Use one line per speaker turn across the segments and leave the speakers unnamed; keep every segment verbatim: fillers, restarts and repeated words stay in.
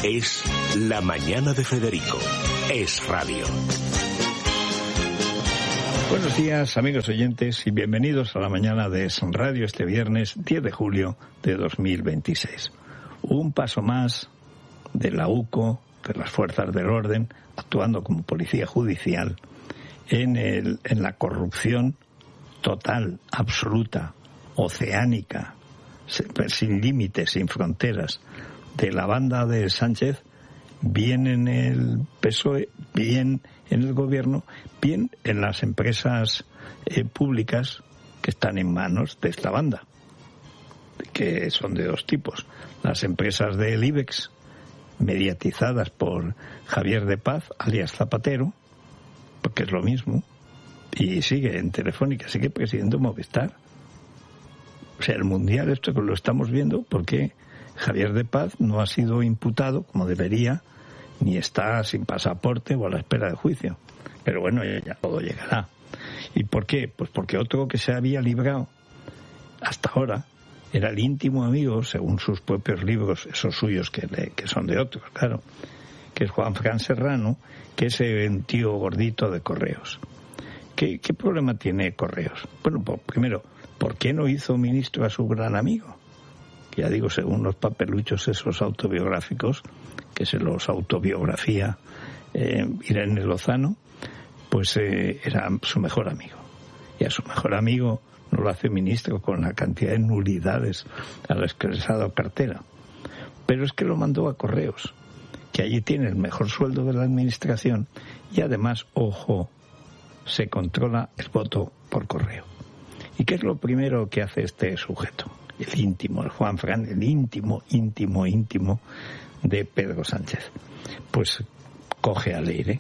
Es La Mañana de Federico. Es radio.
Buenos días, amigos oyentes, y bienvenidos a La Mañana de Es Radio este viernes diez de julio de dos mil veintiséis. Un paso más de la U C O, de las fuerzas del orden, actuando como policía judicial en, el, en la corrupción total, absoluta, oceánica, sin límites, sin fronteras, de la banda de Sánchez, bien en el P S O E, bien en el gobierno, bien en las empresas eh, públicas que están en manos de esta banda, que son de dos tipos. Las empresas del IBEX, mediatizadas por Javier de Paz, alias Zapatero, porque es lo mismo, y sigue en Telefónica, sigue presidiendo Movistar. O sea, el Mundial, esto que lo estamos viendo, porque Javier de Paz no ha sido imputado como debería, ni está sin pasaporte o a la espera de juicio. Pero bueno, ya todo llegará. ¿Y por qué? Pues porque otro que se había librado hasta ahora era el íntimo amigo, según sus propios libros, esos suyos que, le, que son de otros, claro, que es Juanfran Serrano, que es un tío gordito de Correos. ¿Qué, qué problema tiene Correos? Bueno, pues, primero, ¿por qué no hizo ministro a su gran amigo? Que ya digo, según los papeluchos esos autobiográficos, que se los autobiografía eh, Irene Lozano, pues eh, era su mejor amigo. Y a su mejor amigo no lo hace ministro con la cantidad de nulidades a las que les ha dado cartera. Pero es que lo mandó a Correos, que allí tiene el mejor sueldo de la administración y además, ojo, se controla el voto por correo. ¿Y qué es lo primero que hace este sujeto? El íntimo, el Juanfran, el íntimo, íntimo, íntimo de Pedro Sánchez. Pues coge a Leire.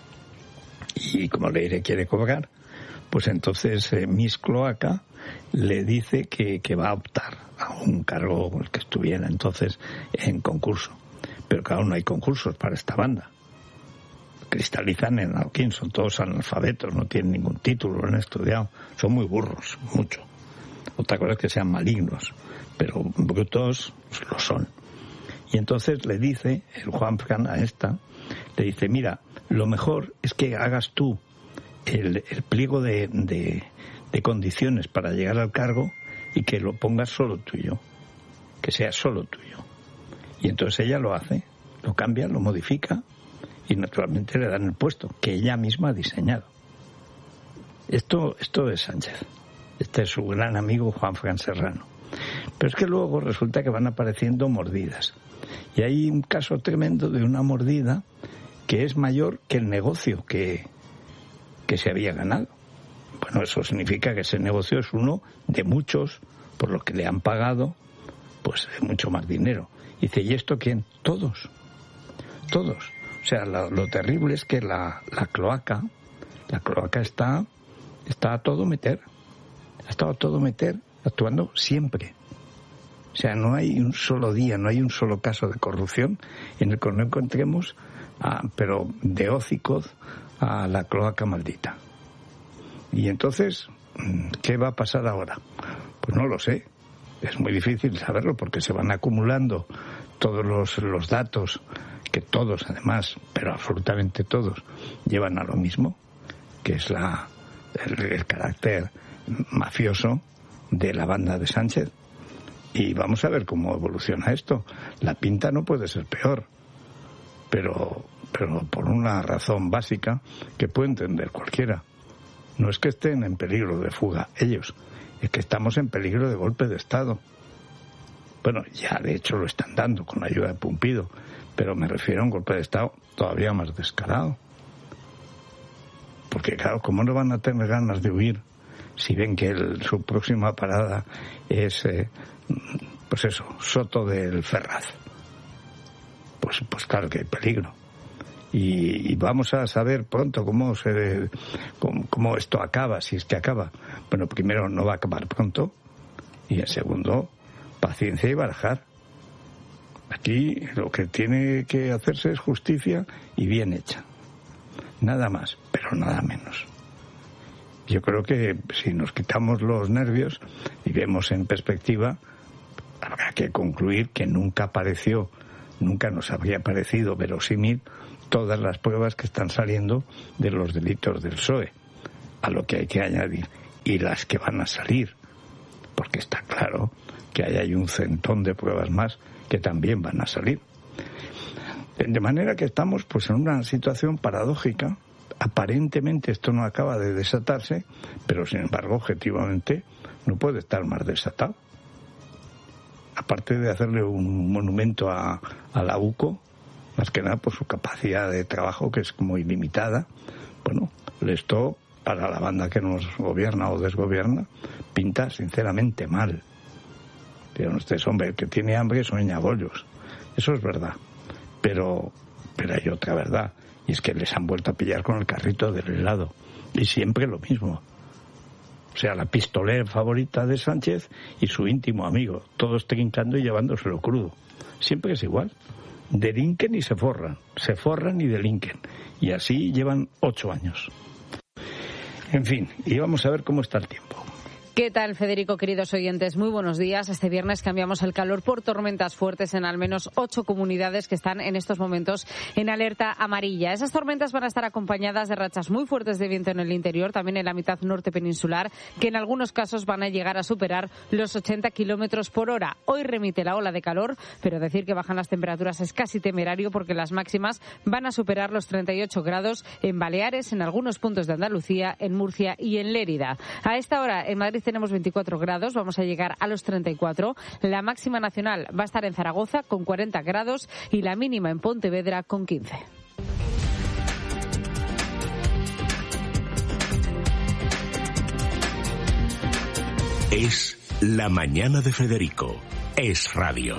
Y como Leire quiere cobrar, pues entonces eh, Miss Cloaca le dice que, que va a optar a un cargo el que estuviera entonces en concurso. Pero claro, no hay concursos para esta banda. Cristalizan en Alquín, son todos analfabetos, no tienen ningún título, no han estudiado, son muy burros, mucho. Otra cosa es que sean malignos, pero brutos lo son. Y entonces le dice el Juanfran a esta, le dice, mira, lo mejor es que hagas tú el, el pliego de, de, de condiciones para llegar al cargo y que lo pongas solo tuyo, que sea solo tuyo. Y entonces ella lo hace, lo cambia, lo modifica y naturalmente le dan el puesto que ella misma ha diseñado. Esto, esto es Sánchez. Este es su gran amigo Juanfran Serrano. Pero es que luego resulta que van apareciendo mordidas. Y hay un caso tremendo de una mordida que es mayor que el negocio que, que se había ganado. Bueno, eso significa que ese negocio es uno de muchos por los que le han pagado pues mucho más dinero. Y dice, ¿y esto quién? Todos. Todos. O sea, lo, lo terrible es que la, la cloaca, la cloaca está, está a todo meter. Ha estado a todo meter, actuando siempre. O sea, no hay un solo día, no hay un solo caso de corrupción en el que no encontremos, a, pero de hocicos, a la cloaca maldita. Y entonces, ¿qué va a pasar ahora? Pues no lo sé. Es muy difícil saberlo porque se van acumulando todos los, los datos, que todos además, pero absolutamente todos, llevan a lo mismo, que es la el, el carácter mafioso de la banda de Sánchez. Y vamos a ver cómo evoluciona esto. La pinta no puede ser peor, pero pero por una razón básica que puede entender cualquiera. No es que estén en peligro de fuga ellos, es que estamos en peligro de golpe de Estado. Bueno, ya de hecho lo están dando con la ayuda de Pumpido, pero me refiero a un golpe de Estado todavía más descarado. Porque claro, ¿cómo no van a tener ganas de huir si ven que el, su próxima parada es, eh, pues eso, Soto del Ferraz? Pues, pues claro que hay peligro. Y, y vamos a saber pronto cómo se cómo, cómo esto acaba, si es que acaba. Bueno, primero no va a acabar pronto, y en segundo, paciencia y barajar. Aquí lo que tiene que hacerse es justicia y bien hecha. Nada más, pero nada menos. Yo creo que si nos quitamos los nervios y vemos en perspectiva, habrá que concluir que nunca pareció nunca nos habría parecido verosímil todas las pruebas que están saliendo de los delitos del P S O E, a lo que hay que añadir, y las que van a salir, porque está claro que ahí hay un centón de pruebas más que también van a salir. De manera que estamos pues en una situación paradójica. Aparentemente esto no acaba de desatarse, pero sin embargo objetivamente no puede estar más desatado. Aparte de hacerle un monumento a, a la U C O, más que nada por su capacidad de trabajo, que es muy limitada, bueno, esto para la banda que nos gobierna o desgobierna pinta sinceramente mal. Dirán ustedes, hombre, el que tiene hambre sueña bollos. Eso es verdad, pero, pero hay otra verdad, y es que les han vuelto a pillar con el carrito del helado, y siempre lo mismo. O sea, la pistolera favorita de Sánchez y su íntimo amigo, todos trincando y llevándoselo crudo. Siempre es igual. Delinquen y se forran, se forran y delinquen. Y así llevan ocho años. En fin, y vamos a ver cómo está el tiempo.
¿Qué tal, Federico, queridos oyentes? Muy buenos días. Este viernes cambiamos el calor por tormentas fuertes en al menos ocho comunidades que están en estos momentos en alerta amarilla. Esas tormentas van a estar acompañadas de rachas muy fuertes de viento en el interior, también en la mitad norte peninsular, que en algunos casos van a llegar a superar los ochenta kilómetros por hora. Hoy remite la ola de calor, pero decir que bajan las temperaturas es casi temerario porque las máximas van a superar los treinta y ocho grados en Baleares, en algunos puntos de Andalucía, en Murcia y en Lérida. A esta hora en Madrid tenemos veinticuatro grados, vamos a llegar a los treinta y cuatro. La máxima nacional va a estar en Zaragoza con cuarenta grados y la mínima en Pontevedra con quince.
Es La Mañana de Federico. Es radio.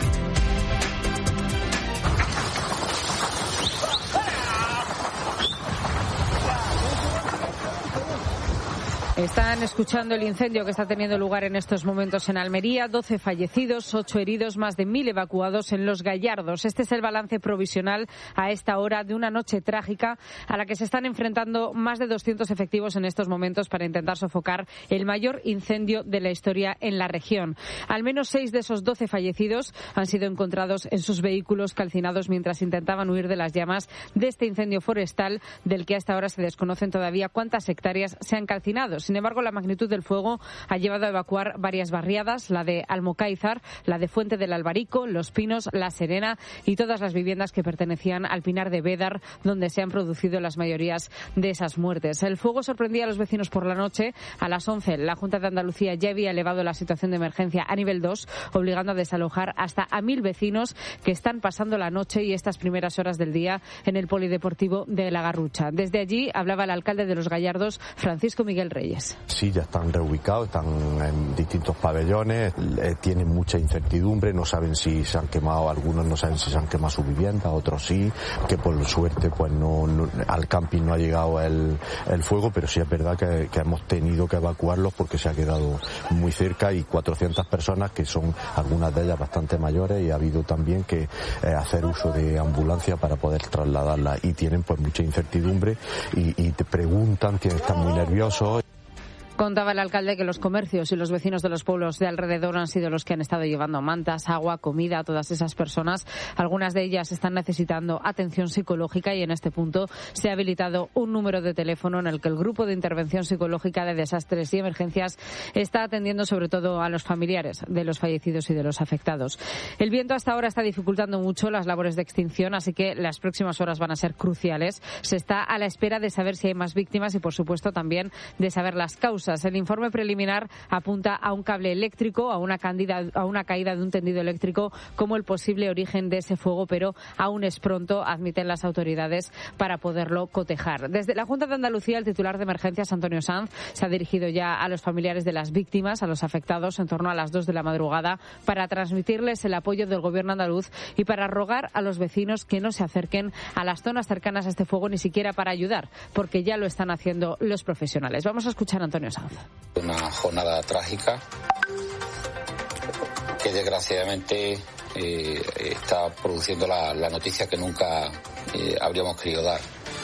Están escuchando el incendio que está teniendo lugar en estos momentos en Almería. doce fallecidos, ocho heridos, más de mil evacuados en Los Gallardos. Este es el balance provisional a esta hora de una noche trágica a la que se están enfrentando más de doscientos efectivos en estos momentos para intentar sofocar el mayor incendio de la historia en la región. Al menos seis de esos doce fallecidos han sido encontrados en sus vehículos calcinados mientras intentaban huir de las llamas de este incendio forestal del que a esta hora se desconocen todavía cuántas hectáreas se han calcinado. Sin embargo, la magnitud del fuego ha llevado a evacuar varias barriadas, la de Almocáizar, la de Fuente del Albarico, Los Pinos, La Serena y todas las viviendas que pertenecían al Pinar de Bédar, donde se han producido las mayorías de esas muertes. El fuego sorprendía a los vecinos por la noche. A las once, la Junta de Andalucía ya había elevado la situación de emergencia a nivel dos, obligando a desalojar hasta a mil vecinos que están pasando la noche y estas primeras horas del día en el polideportivo de La Garrucha. Desde allí hablaba el alcalde de Los Gallardos, Francisco Miguel Reyes.
Sí, ya están reubicados, están en distintos pabellones, eh, tienen mucha incertidumbre, no saben si se han quemado, algunos no saben si se han quemado su vivienda, otros sí, que por suerte pues no, no al camping no ha llegado el, el fuego, pero sí es verdad que, que hemos tenido que evacuarlos porque se ha quedado muy cerca y cuatrocientas personas que son algunas de ellas bastante mayores y ha habido también que eh, hacer uso de ambulancia para poder trasladarlas y tienen pues mucha incertidumbre y, y te preguntan, tienen, están muy nerviosos.
Contaba el alcalde que los comercios y los vecinos de los pueblos de alrededor han sido los que han estado llevando mantas, agua, comida a todas esas personas. Algunas de ellas están necesitando atención psicológica y en este punto se ha habilitado un número de teléfono en el que el Grupo de Intervención Psicológica de Desastres y Emergencias está atendiendo sobre todo a los familiares de los fallecidos y de los afectados. El viento hasta ahora está dificultando mucho las labores de extinción, así que las próximas horas van a ser cruciales. Se está a la espera de saber si hay más víctimas y, por supuesto, también de saber las causas. El informe preliminar apunta a un cable eléctrico, a una, candida, a una caída de un tendido eléctrico como el posible origen de ese fuego, pero aún es pronto, admiten las autoridades, para poderlo cotejar. Desde la Junta de Andalucía, el titular de emergencias, Antonio Sanz, se ha dirigido ya a los familiares de las víctimas, a los afectados, en torno a las dos de la madrugada, para transmitirles el apoyo del Gobierno andaluz y para rogar a los vecinos que no se acerquen a las zonas cercanas a este fuego, ni siquiera para ayudar, porque ya lo están haciendo los profesionales. Vamos a escuchar a Antonio Sanz.
Una jornada trágica que desgraciadamente eh, está produciendo la, la noticia que nunca eh, habríamos querido dar.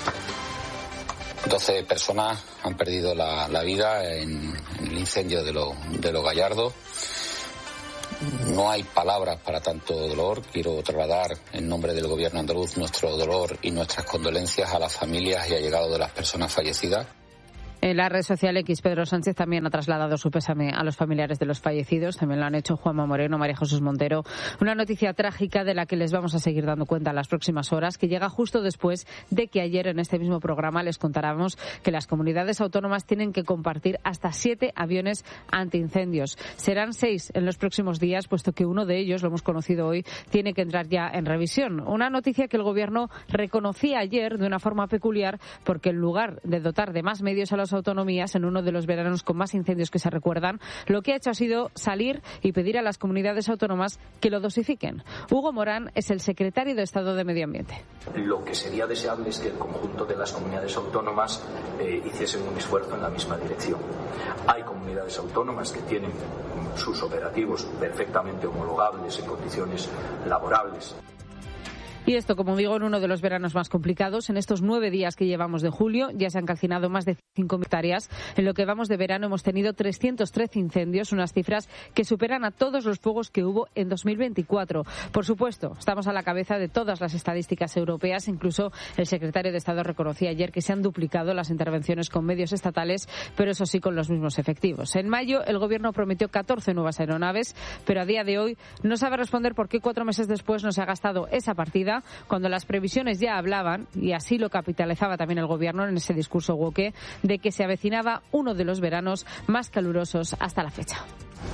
doce personas han perdido la, la vida en, en el incendio de, lo, de Los Gallardos. no hay palabras para tanto dolor. Quiero trasladar en nombre del Gobierno andaluz nuestro dolor y nuestras condolencias a las familias y allegados de las personas fallecidas.
En la red social X, Pedro Sánchez también ha trasladado su pésame a los familiares de los fallecidos. También lo han hecho Juanma Moreno, María Jesús Montero. Una noticia trágica de la que les vamos a seguir dando cuenta en las próximas horas, que llega justo después de que ayer en este mismo programa les contáramos que las comunidades autónomas tienen que compartir hasta siete aviones antiincendios. Serán seis en los próximos días, puesto que uno de ellos, lo hemos conocido hoy, tiene que entrar ya en revisión. Una noticia que el Gobierno reconocía ayer de una forma peculiar, porque en lugar de dotar de más medios a los autonomías en uno de los veranos con más incendios que se recuerdan, lo que ha hecho ha sido salir y pedir a las comunidades autónomas que lo dosifiquen. Hugo Morán es el secretario de Estado de Medio Ambiente.
Lo que sería deseable es que el conjunto de las comunidades autónomas eh, hiciesen un esfuerzo en la misma dirección. Hay comunidades autónomas que tienen sus operativos perfectamente homologables en condiciones laborables.
Y esto, como digo, en uno de los veranos más complicados. En estos nueve días que llevamos de julio ya se han calcinado más de cinco mil hectáreas. En lo que vamos de verano hemos tenido trescientos trece incendios, unas cifras que superan a todos los fuegos que hubo en dos mil veinticuatro. Por supuesto, estamos a la cabeza de todas las estadísticas europeas. Incluso el secretario de Estado reconocía ayer que se han duplicado las intervenciones con medios estatales, pero eso sí con los mismos efectivos. En mayo el Gobierno prometió catorce nuevas aeronaves, pero a día de hoy no sabe responder por qué cuatro meses después no se ha gastado esa partida, cuando las previsiones ya hablaban, y así lo capitalizaba también el Gobierno en ese discurso woke, de que se avecinaba uno de los veranos más calurosos hasta la fecha.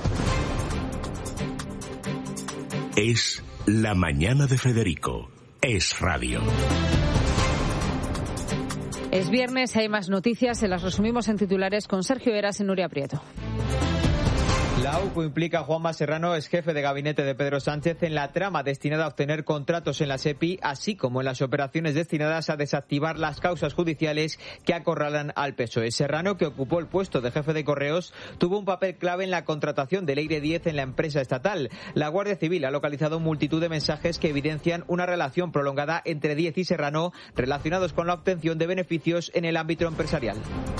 Es la mañana de Federico. Es radio.
Es viernes, hay más noticias, se las resumimos en titulares con Sergio Eras y Nuria Prieto.
La U C O implica a Juanma Serrano, ex jefe de gabinete de Pedro Sánchez, en la trama destinada a obtener contratos en la SEPI, así como en las operaciones destinadas a desactivar las causas judiciales que acorralan al P S O E. Serrano, que ocupó el puesto de jefe de Correos, tuvo un papel clave en la contratación del Eire diez en la empresa estatal. La Guardia Civil ha localizado multitud de mensajes que evidencian una relación prolongada entre Díez y Serrano relacionados con la obtención de beneficios en el ámbito empresarial.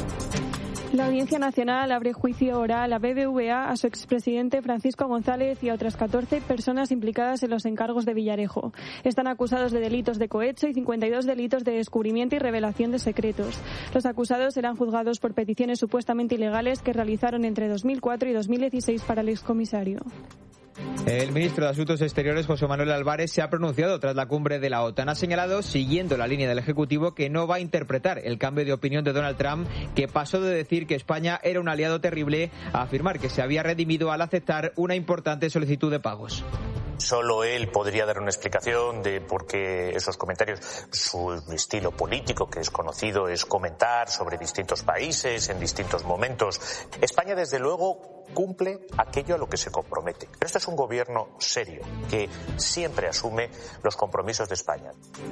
La Audiencia Nacional abre juicio oral a B B V A, a su expresidente Francisco González y a otras catorce personas implicadas en los encargos de Villarejo. Están acusados de delitos de cohecho y cincuenta y dos delitos de descubrimiento y revelación de secretos. Los acusados serán juzgados por peticiones supuestamente ilegales que realizaron entre dos mil cuatro y dos mil dieciséis para el excomisario.
El ministro de Asuntos Exteriores, José Manuel Álvarez, se ha pronunciado tras la cumbre de la OTAN. Ha señalado, siguiendo la línea del Ejecutivo, que no va a interpretar el cambio de opinión de Donald Trump, que pasó de decir que España era un aliado terrible a afirmar que se había redimido al aceptar una importante solicitud de pagos.
Solo él podría dar una explicación de por qué esos comentarios. Su estilo político, que es conocido, es comentar sobre distintos países en distintos momentos. España, desde luego, cumple aquello a lo que se compromete. Pero esto es un gobierno serio, que siempre asume los compromisos de España.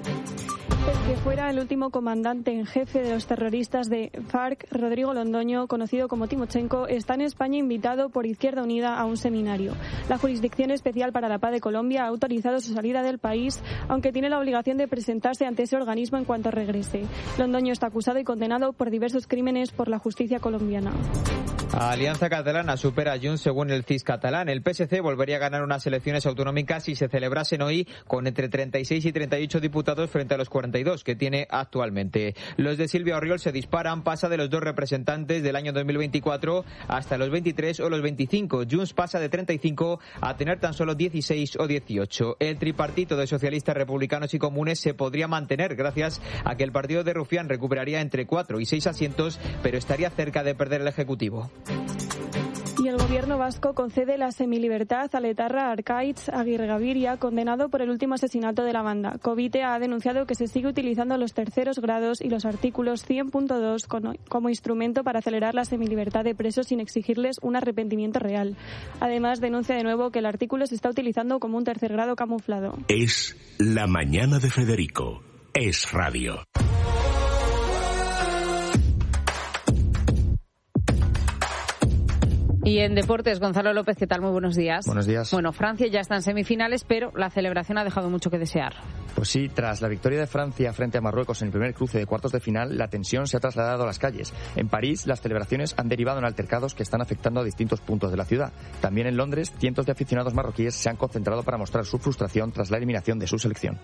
El que fuera el último comandante en jefe de los terroristas de FARC, Rodrigo Londoño, conocido como Timochenko, está en España invitado por Izquierda Unida a un seminario. La Jurisdicción Especial para la Paz de Colombia ha autorizado su salida del país, aunque tiene la obligación de presentarse ante ese organismo en cuanto regrese. Londoño está acusado y condenado por diversos crímenes por la justicia colombiana.
Alianza Catalana supera a Junts según el C I S catalán. El P S C volvería a ganar unas elecciones autonómicas si se celebrasen hoy, con entre treinta y seis y treinta y ocho diputados frente a los cuarenta y dos que tiene actualmente. Los de Silvia Orriol se disparan, pasa de los dos representantes del año dos mil veinticuatro hasta los veintitrés o los veinticinco. Junts pasa de treinta y cinco a tener tan solo dieciséis o dieciocho. El tripartito de socialistas, republicanos y comunes se podría mantener gracias a que el partido de Rufián recuperaría entre cuatro y seis asientos, pero estaría cerca de perder el Ejecutivo.
Y el gobierno vasco concede la semilibertad al etarra Arkaitz Aguirre Gaviria, condenado por el último asesinato de la banda. Covite ha denunciado que se sigue utilizando los terceros grados y los artículos cien punto dos como instrumento para acelerar la semilibertad de presos sin exigirles un arrepentimiento real. Además, denuncia de nuevo que el artículo se está utilizando como un tercer grado camuflado.
Es la mañana de Federico. Es radio.
Y en deportes, Gonzalo López, ¿qué tal? Muy buenos días.
Buenos días.
Bueno, Francia ya está en semifinales, pero la celebración ha dejado mucho que desear.
Pues sí, tras la victoria de Francia frente a Marruecos en el primer cruce de cuartos de final, la tensión se ha trasladado a las calles. En París, las celebraciones han derivado en altercados que están afectando a distintos puntos de la ciudad. También en Londres, cientos de aficionados marroquíes se han concentrado para mostrar su frustración tras la eliminación de su selección.